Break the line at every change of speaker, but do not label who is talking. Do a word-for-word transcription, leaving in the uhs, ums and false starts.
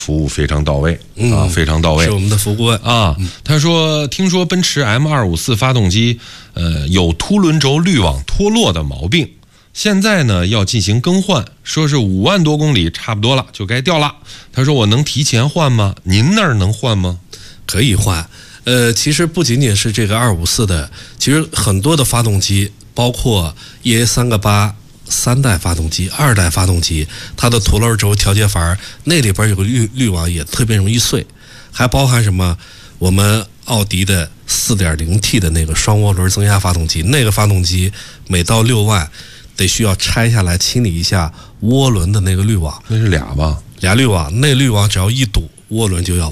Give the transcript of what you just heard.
服务非常到位、
嗯、
啊，非常到位，
是我们的服务顾问
啊。他说，听说奔驰 M 二五四 发动机，呃，有凸轮轴滤网脱落的毛病，现在呢要进行更换，说是五万多公里差不多了就该掉了。他说我能提前换吗？您那儿能换吗？
可以换。呃，其实不仅仅是这个二五四的，其实很多的发动机，包括 E A 三个八。三代发动机、二代发动机，它的凸轮轴调节阀那里边有个滤滤网，也特别容易碎。还包含什么？我们奥迪的 四点零 T 的那个双涡轮增压发动机，那个发动机每到六万，得需要拆下来清理一下涡轮的那个滤网。
那是俩吧？
俩滤网，那滤网只要一堵，涡轮就要